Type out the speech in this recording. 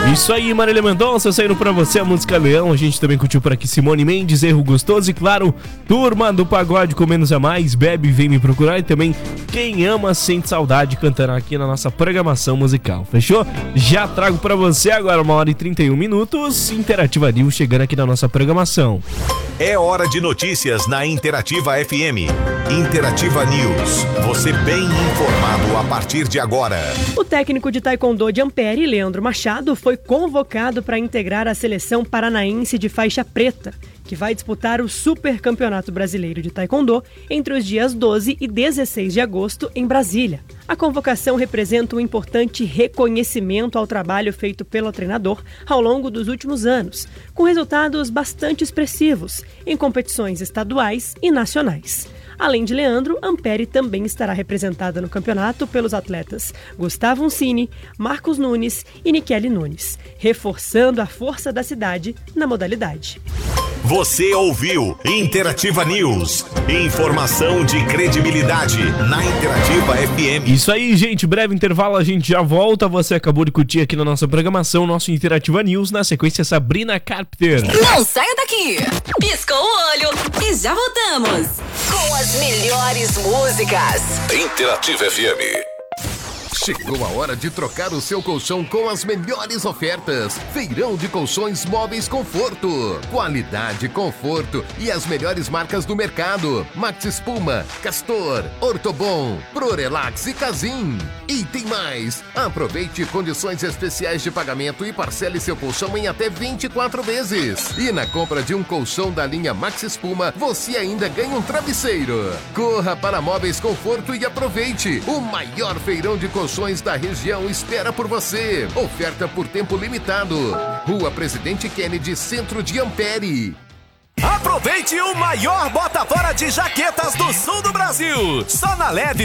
Isso aí, Marília Mendonça, saindo pra você a música Leão. A gente também curtiu por aqui Simone Mendes, Erro Gostoso. E claro, Turma do Pagode com Menos é Mais, Bebe Vem Me Procurar. E também Quem Ama Sente Saudade, cantando aqui na nossa programação musical. Fechou? Já trago pra você agora 1h31, Interativa News chegando aqui na nossa programação. É hora de notícias na Interativa FM. Interativa News. Você bem informado a partir de agora. O técnico de taekwondo de Ampere, Leandro Machado, foi convocado para integrar a seleção paranaense de faixa preta, que vai disputar o Super Campeonato Brasileiro de Taekwondo entre os dias 12 e 16 de agosto em Brasília. A convocação representa um importante reconhecimento ao trabalho feito pelo treinador ao longo dos últimos anos, com resultados bastante expressivos em competições estaduais e nacionais. Além de Leandro, Ampere também estará representada no campeonato pelos atletas Gustavo Uncini, Marcos Nunes e Nikele Nunes, reforçando a força da cidade na modalidade. Você ouviu Interativa News. Informação de credibilidade na Interativa FM. Isso aí, gente. Breve intervalo, a gente já volta. Você acabou de curtir aqui na nossa programação, nosso Interativa News. Na sequência, Sabrina Carpenter. Não saia daqui. Piscou o olho e já voltamos. Com as melhores músicas. Interativa FM. Chegou a hora de trocar o seu colchão com as melhores ofertas. Feirão de Colchões Móveis Conforto. Qualidade, conforto e as melhores marcas do mercado. Max Espuma, Castor, Ortobon, Prorelax e Casim. E tem mais! Aproveite condições especiais de pagamento e parcele seu colchão em até 24 vezes. E na compra de um colchão da linha Max Espuma, você ainda ganha um travesseiro. Corra para Móveis Conforto e aproveite! O maior feirão de colchões da região espera por você. Oferta por tempo limitado. Rua Presidente Kennedy, centro de Ampere. Aproveite o maior bota fora de jaquetas do sul do Brasil. Só na LED